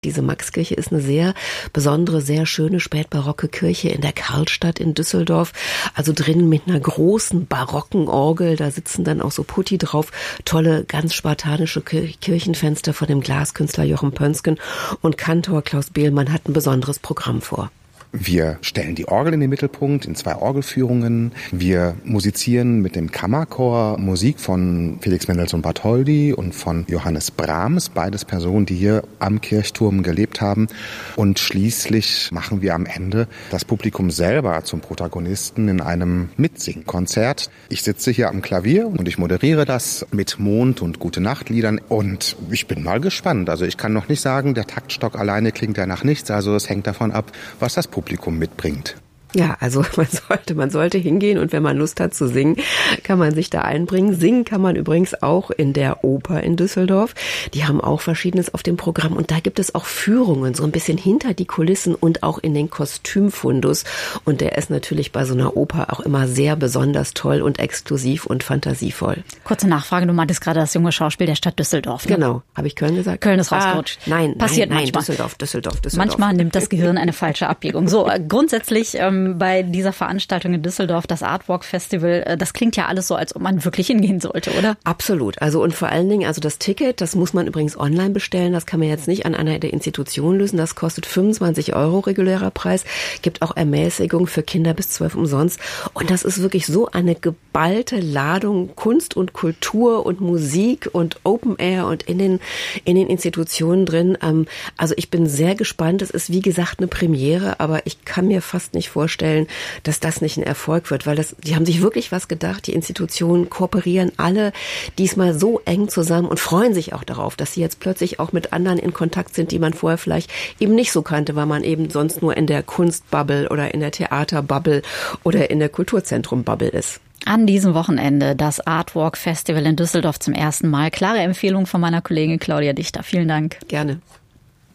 Diese Maxkirche ist eine sehr besondere, sehr schöne spätbarocke Kirche in der Karlstadt in Düsseldorf. Also drinnen mit einer großen barocken Orgel. Da sitzen dann auch so Putti drauf. Tolle, ganz spartanische Kirchenfenster von dem Glaskünstler Jochen Pönsken. Und Kantor Klaus Behlmann hat ein besonderes Programm vor. Wir stellen die Orgel in den Mittelpunkt in 2 Orgelführungen. Wir musizieren mit dem Kammerchor Musik von Felix Mendelssohn Bartholdy und von Johannes Brahms, beides Personen, die hier am Kirchturm gelebt haben. Und schließlich machen wir am Ende das Publikum selber zum Protagonisten in einem Mitsingkonzert. Ich sitze hier am Klavier und ich moderiere das mit Mond- und Gute-Nacht-Liedern und ich bin mal gespannt. Also ich kann noch nicht sagen, der Taktstock alleine klingt ja nach nichts, also es hängt davon ab, was das Publikum mitbringt. Ja, also man sollte hingehen und wenn man Lust hat zu singen, kann man sich da einbringen. Singen kann man übrigens auch in der Oper in Düsseldorf. Die haben auch Verschiedenes auf dem Programm und da gibt es auch Führungen, so ein bisschen hinter die Kulissen und auch in den Kostümfundus. Und der ist natürlich bei so einer Oper auch immer sehr besonders toll und exklusiv und fantasievoll. Kurze Nachfrage, du meintest gerade das junge Schauspiel der Stadt Düsseldorf. Ne? Genau. Habe ich Köln gesagt? Köln ist rausgerutscht. Nein, manchmal. Düsseldorf. Manchmal nimmt das Gehirn eine falsche Abbiegung. So, grundsätzlich bei dieser Veranstaltung in Düsseldorf, das Artwalk Festival, das klingt ja alles so, als ob man wirklich hingehen sollte, oder? Absolut. Also und vor allen Dingen, also das Ticket, das muss man übrigens online bestellen. Das kann man jetzt nicht an einer der Institutionen lösen. Das kostet 25 € regulärer Preis. Gibt auch Ermäßigung für Kinder bis 12 umsonst. Und das ist wirklich so eine geballte Ladung Kunst und Kultur und Musik und Open Air und in den Institutionen drin. Also ich bin sehr gespannt. Es ist wie gesagt eine Premiere, aber ich kann mir fast nicht vorstellen, dass das nicht ein Erfolg wird, weil die haben sich wirklich was gedacht. Die Institutionen kooperieren alle diesmal so eng zusammen und freuen sich auch darauf, dass sie jetzt plötzlich auch mit anderen in Kontakt sind, die man vorher vielleicht eben nicht so kannte, weil man eben sonst nur in der Kunstbubble oder in der Theaterbubble oder in der Kulturzentrumbubble ist. An diesem Wochenende das Artwalk Festival in Düsseldorf zum ersten Mal. Klare Empfehlung von meiner Kollegin Claudia Dichter. Vielen Dank. Gerne.